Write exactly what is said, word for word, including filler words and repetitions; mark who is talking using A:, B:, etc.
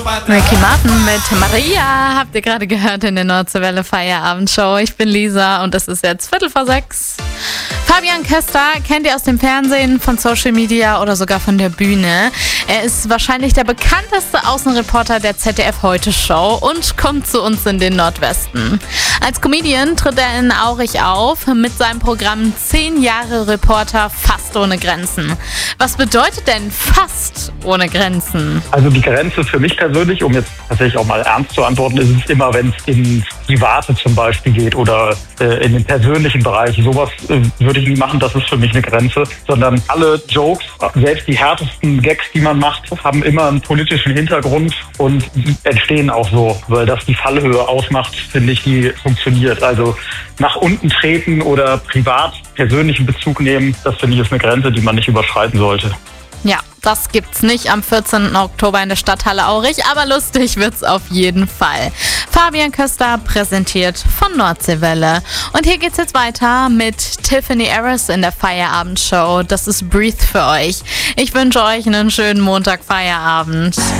A: Ricky Martin mit Maria habt ihr gerade gehört in der Nordseewelle Feierabendshow. Ich bin Lisa und es ist jetzt Viertel vor sechs. Fabian Köster kennt ihr aus dem Fernsehen, von Social Media oder sogar von der Bühne. Er ist wahrscheinlich der bekannteste Außenreporter der Z D F Heute Show und kommt zu uns in den Nordwesten. Als Comedian tritt er in Aurich auf mit seinem Programm zehn Jahre Reporter fast ohne Grenzen. Was bedeutet denn fast ohne Grenzen?
B: Also die Grenze für mich persönlich, um jetzt tatsächlich auch mal ernst zu antworten, ist es immer, wenn es ins Private zum Beispiel geht oder äh, in den persönlichen Bereich. Sowas äh, würde ich nie machen, das ist für mich eine Grenze. Sondern alle Jokes, selbst die härtesten Gags, die man macht, haben immer einen politischen Hintergrund und entstehen auch so, weil das die Fallhöhe ausmacht, finde ich, die funktioniert. Also nach unten treten oder privat persönlichen Bezug nehmen, das finde ich ist eine Grenze, die man nicht überschreiten sollte.
A: Ja, das gibt's nicht am vierzehnten Oktober in der Stadthalle Aurich, aber lustig wird's auf jeden Fall. Fabian Köster präsentiert von Nordseewelle. Und hier geht's jetzt weiter mit Tiffany Harris in der Feierabendshow. Das ist Breathe für euch. Ich wünsche euch einen schönen Montag Feierabend.